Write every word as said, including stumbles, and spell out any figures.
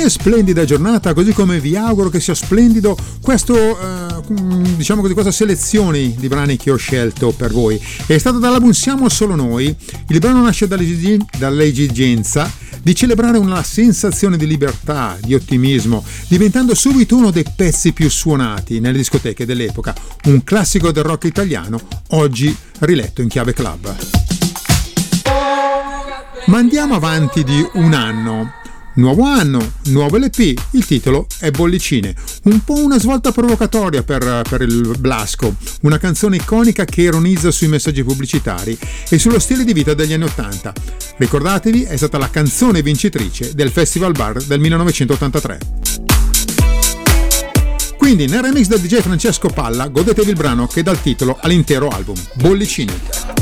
e splendida giornata, così come vi auguro che sia splendido questo, eh, diciamo così, questa selezione di brani che ho scelto per voi. È stata dall'album Siamo Solo Noi. Il brano nasce dall'esigenza di celebrare una sensazione di libertà, di ottimismo, diventando subito uno dei pezzi più suonati nelle discoteche dell'epoca, un classico del rock italiano, oggi riletto in chiave club. Ma andiamo avanti di un anno. Nuovo anno, nuovo L P, il titolo è Bollicine, un po' una svolta provocatoria per, per il Blasco, una canzone iconica che ironizza sui messaggi pubblicitari e sullo stile di vita degli anni Ottanta. Ricordatevi, è stata la canzone vincitrice del Festival Bar del millenovecentottantatré. Quindi nel remix del D J Francesco Palla godetevi il brano che dà il titolo all'intero album, Bollicine.